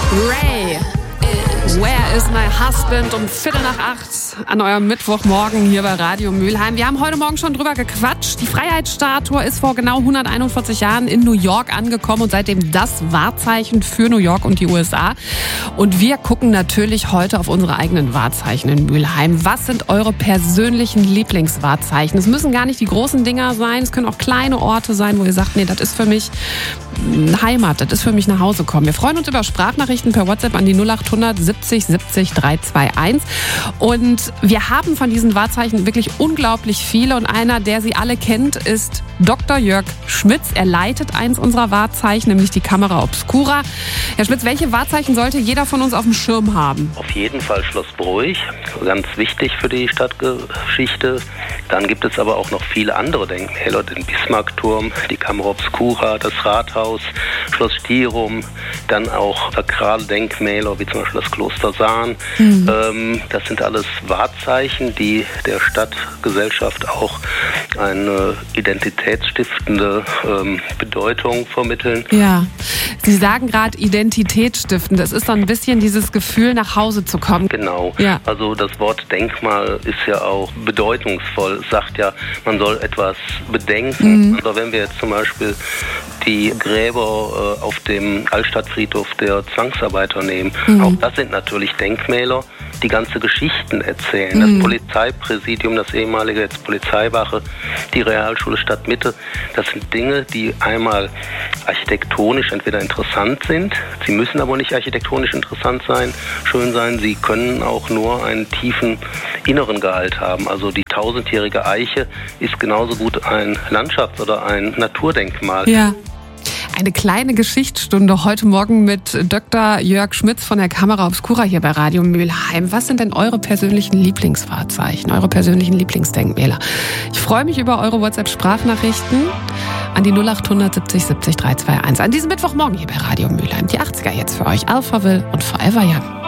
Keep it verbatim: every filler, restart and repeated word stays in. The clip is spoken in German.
Ray, Where is my husband? Um Viertel nach acht an eurem Mittwochmorgen hier bei Radio Mülheim. Wir haben heute Morgen schon drüber gequatscht. Die Freiheitsstatue ist vor genau hunderteinundvierzig Jahren in New York angekommen und seitdem das Wahrzeichen für New York und die U S A. Und wir gucken natürlich heute auf unsere eigenen Wahrzeichen in Mülheim. Was sind eure persönlichen Lieblingswahrzeichen? Es müssen gar nicht die großen Dinger sein. Es können auch kleine Orte sein, wo ihr sagt, nee, das ist für mich Heimat, das ist für mich nach Hause kommen. Wir freuen uns über Sprachnachrichten per WhatsApp an die null acht hundert siebzig siebzig dreihundertzweiundzwanzig. Und wir haben von diesen Wahrzeichen wirklich unglaublich viele. Und einer, der sie alle kennt, ist Doktor Jörg Schmitz. Er leitet eins unserer Wahrzeichen, nämlich die Camera Obscura. Herr Schmitz, welche Wahrzeichen sollte jeder von uns auf dem Schirm haben? Auf jeden Fall Schloss Broich, ganz wichtig für die Stadtgeschichte. Dann gibt es aber auch noch viele andere Denkmäler, den Bismarckturm, die Camera Obscura, das Rathaus, Schloss Stirum, dann auch sakrale Denkmäler wie zum Beispiel das Kloster Sahn. Mhm. Ähm, das sind alles Wahrzeichen, die der Stadtgesellschaft auch eine identitätsstiftende ähm, Bedeutung vermitteln. Ja, Sie sagen gerade identitätsstiftend. Das ist so ein bisschen dieses Gefühl, nach Hause zu kommen. Genau. Ja. Also das Wort Denkmal ist ja auch bedeutungsvoll. Es sagt ja, man soll etwas bedenken. Mhm. Also wenn wir jetzt zum Beispiel die Gräber äh, auf dem Altstadtfriedhof der Zwangsarbeiter nehmen, mhm. auch das sind natürlich Denkmäler, die ganze Geschichten erzählen. Mhm. Das Polizeipräsidium, das ehemalige jetzt Polizeiwache, die Realschule Stadtmitte, das sind Dinge, die einmal architektonisch entweder interessant sind, sie müssen aber nicht architektonisch interessant sein, schön sein, sie können auch nur einen tiefen inneren Gehalt haben. Also die tausendjährige Eiche ist genauso gut ein Landschafts- oder ein Naturdenkmal. Ja. Eine kleine Geschichtsstunde heute Morgen mit Doktor Jörg Schmitz von der Camera Obscura hier bei Radio Mülheim. Was sind denn eure persönlichen Lieblingswahrzeichen, eure persönlichen Lieblingsdenkmäler? Ich freue mich über eure WhatsApp-Sprachnachrichten an die null acht hundert siebzig siebzig dreihundertzweiundzwanzig. An diesem Mittwochmorgen hier bei Radio Mülheim. Die achtziger jetzt für euch. Alphaville und Forever Young.